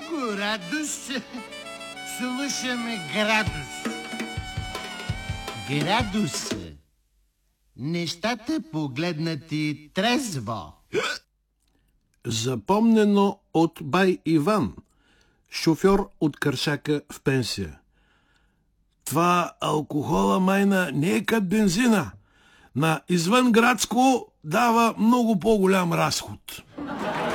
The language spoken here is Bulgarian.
много радост слушаме градус. Градус. Нещата погледнати трезво. Запомнено от бай Иван, шофьор от Кършака в пенсия. Това алкохола, майна, не е като бензина. На извънградско дава много по-голям разход.